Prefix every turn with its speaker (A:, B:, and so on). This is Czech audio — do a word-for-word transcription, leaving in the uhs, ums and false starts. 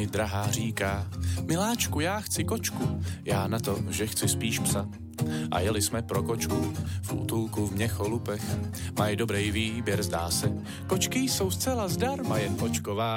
A: drahá říká: miláčku, já chci kočku, já na to, že chci spíš psa. A jeli jsme pro kočku v útulku v Měcholupech. Mají dobrý výběr, zdá se. Kočky jsou zcela zdarma, jen očková